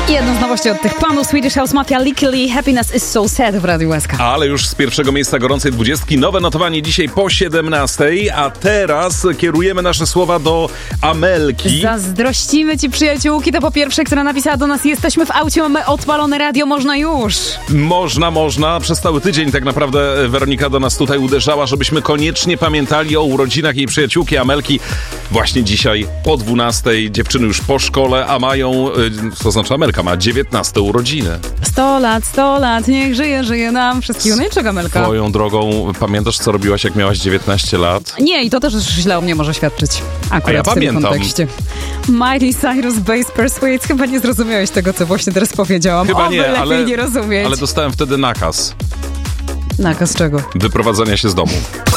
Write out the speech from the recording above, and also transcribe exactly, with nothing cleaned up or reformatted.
Jedną z nowości od tych panów Swedish House Mafia, Lickily, Happiness is so sad w Radiu S K. Ale już z pierwszego miejsca gorącej dwudziestki nowe notowanie dzisiaj po siedemnastej, a teraz kierujemy nasze słowa do Amelki. Zazdrościmy ci, przyjaciółki, to po pierwsze, która napisała do nas: jesteśmy w aucie, mamy odpalone radio, można już. Można, można. Przez cały tydzień tak naprawdę Weronika do nas tutaj uderzała, żebyśmy koniecznie pamiętali o urodzinach jej przyjaciółki Amelki. Właśnie dzisiaj po dwunastej, dziewczyny już po szkole, a mają, to znaczy Amelka ma dziewiętnaste urodziny. Sto lat, sto lat, niech żyje, żyje nam wszystkiego. No i czego, Amelka? Swoją drogą, pamiętasz, co robiłaś, jak miałaś dziewiętnaście lat? Nie, i to też źle o mnie może świadczyć. Akurat a ja w tym pamiętam. kontekście. Miley Cyrus, Bass Persuades. Chyba nie zrozumiałeś tego, co właśnie teraz powiedziałam. Chyba o, nie, ale, nie rozumieć. ale dostałem wtedy nakaz. Nakaz czego? Wyprowadzania się z domu.